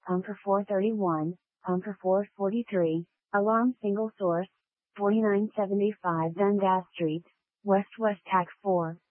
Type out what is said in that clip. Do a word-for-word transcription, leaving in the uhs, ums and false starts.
Pumper four thirty-one, Pumper four forty-three, Alarm Single Source, forty-nine seventy-five Dundas Street, West West Tax four.